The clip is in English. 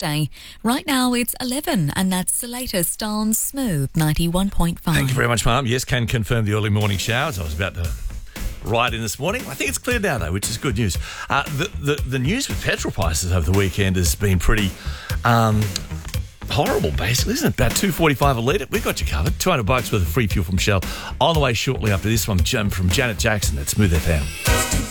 Wednesday. Right now it's 11 and that's the latest on Smooth 91.5. Thank you very much, Mum. Yes, can confirm the early morning showers. I was about to ride in this morning. I think it's cleared now, though, which is good news. The news with petrol prices over the weekend has been pretty horrible, basically, isn't it? About $2.45 a litre. We've got you covered. $200 worth of free fuel from Shell. On the way shortly after this one from Janet Jackson at Smooth FM.